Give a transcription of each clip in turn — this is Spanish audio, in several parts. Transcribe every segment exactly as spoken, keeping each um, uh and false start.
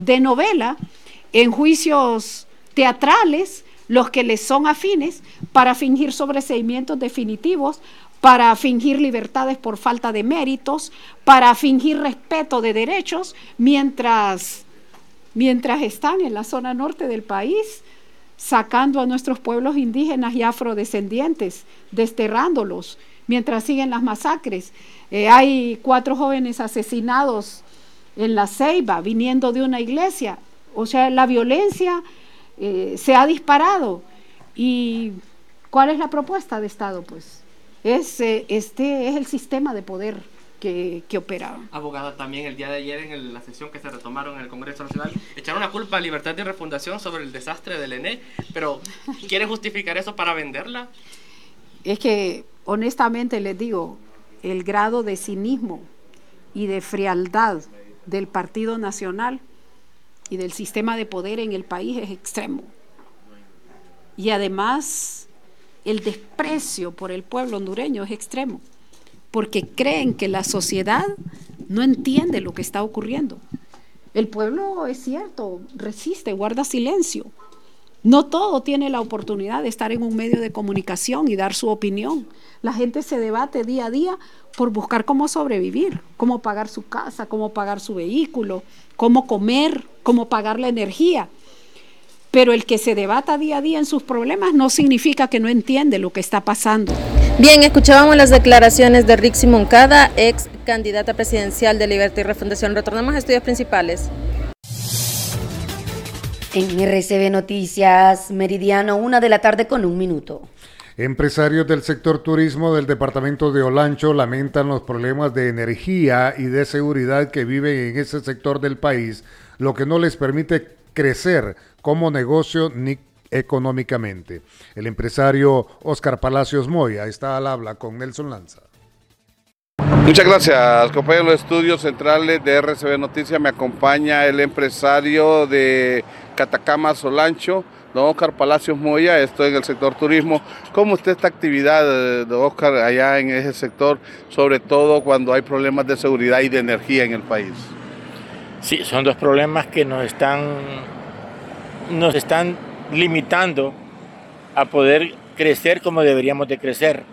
de novela en juicios teatrales, los que les son afines, para fingir sobreseimientos definitivos, para fingir libertades por falta de méritos, para fingir respeto de derechos, mientras, mientras están en la zona norte del país, sacando a nuestros pueblos indígenas y afrodescendientes, desterrándolos, mientras siguen las masacres. Eh, hay cuatro jóvenes asesinados en La Ceiba, viniendo de una iglesia. O sea, la violencia eh, se ha disparado. ¿Y cuál es la propuesta de Estado? Pues es, eh, este es el sistema de poder que, que opera. Abogada, también el día de ayer en el, la sesión que se retomaron en el Congreso Nacional, echaron la culpa a Libertad y Refundación sobre el desastre del E N E, pero ¿quiere justificar eso para venderla? Es que, honestamente les digo, el grado de cinismo y de frialdad del Partido Nacional y del sistema de poder en el país es extremo. Y además, el desprecio por el pueblo hondureño es extremo, porque creen que la sociedad no entiende lo que está ocurriendo. El pueblo, es cierto, resiste, guarda silencio. No todo tiene la oportunidad de estar en un medio de comunicación y dar su opinión. La gente se debate día a día por buscar cómo sobrevivir, cómo pagar su casa, cómo pagar su vehículo, cómo comer, cómo pagar la energía. Pero el que se debata día a día en sus problemas no significa que no entiende lo que está pasando. Bien, escuchábamos las declaraciones de Rixi Moncada, ex candidata presidencial de Libertad y Refundación. Retornamos a estudios principales. En R C B Noticias, Meridiano, una de la tarde con un minuto. Empresarios del sector turismo del departamento de Olancho lamentan los problemas de energía y de seguridad que viven en ese sector del país, lo que no les permite crecer como negocio ni económicamente. El empresario Oscar Palacios Moya está al habla con Nelson Lanza. Muchas gracias, compañeros de los estudios centrales de R C B Noticias. Me acompaña el empresario de Catacamas Olancho, don Oscar Palacios Moya. Estoy en el sector turismo. ¿Cómo está esta actividad, don Oscar, allá en ese sector, sobre todo cuando hay problemas de seguridad y de energía en el país? Sí, son dos problemas que nos están, nos están limitando a poder crecer como deberíamos de crecer.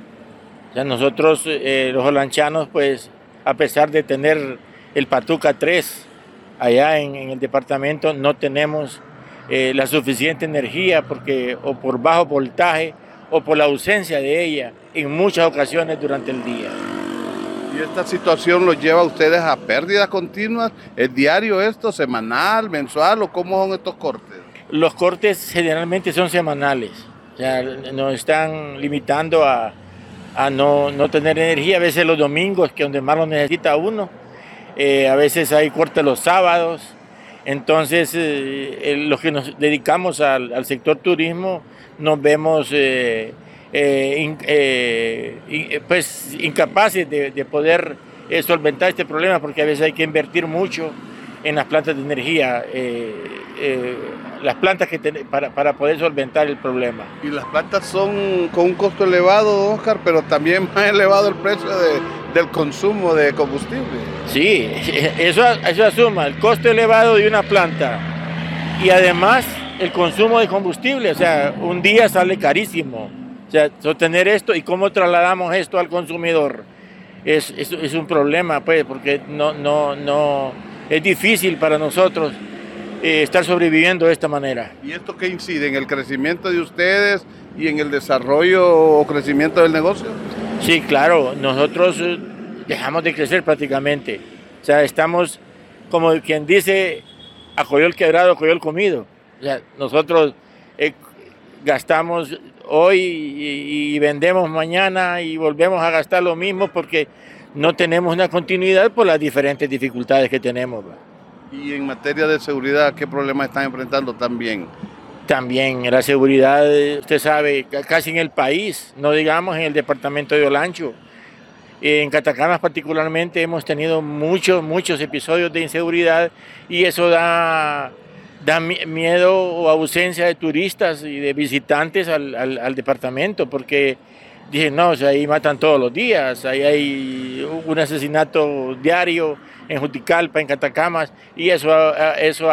O sea, nosotros, eh, los olanchanos, pues, a pesar de tener el Patuca tres allá en, en el departamento, no tenemos eh, la suficiente energía porque o por bajo voltaje o por la ausencia de ella en muchas ocasiones durante el día. ¿Y esta situación los lleva a ustedes a pérdidas continuas? ¿Es diario esto, semanal, mensual o cómo son estos cortes? Los cortes generalmente son semanales, o sea, nos están limitando a, a no, no tener energía. A veces los domingos, que es donde más lo necesita uno, eh, a veces hay cortes los sábados. Entonces, eh, los que nos dedicamos al, al sector turismo nos vemos eh, eh, in, eh, in, pues, incapaces de, de poder eh, solventar este problema, porque a veces hay que invertir mucho en las plantas de energía, eh, eh, las plantas que ten, para, para poder solventar el problema. Y las plantas son con un costo elevado, Oscar, pero también más elevado el precio de, del consumo de combustible. Sí, eso, eso asuma el costo elevado de una planta y además el consumo de combustible. O sea, un día sale carísimo. O sea, sostener esto y cómo trasladamos esto al consumidor es, es, es un problema, pues, porque no, no, no, es difícil para nosotros eh, estar sobreviviendo de esta manera. ¿Y esto qué incide en el crecimiento de ustedes y en el desarrollo o crecimiento del negocio? Sí, claro, nosotros eh, dejamos de crecer prácticamente. O sea, estamos, como quien dice, a coyol quebrado, a coyol comido. O sea, nosotros eh, gastamos hoy y, y vendemos mañana y volvemos a gastar lo mismo porque no tenemos una continuidad por las diferentes dificultades que tenemos. Y en materia de seguridad, ¿qué problemas están enfrentando también? También la seguridad, usted sabe, casi en el país, no digamos en el departamento de Olancho. En Catacamas particularmente hemos tenido muchos, muchos episodios de inseguridad y eso da, da miedo o ausencia de turistas y de visitantes al, al, al departamento, porque dicen, no, o sea, ahí matan todos los días, ahí hay un asesinato diario en Juticalpa, en Catacamas, y eso, eso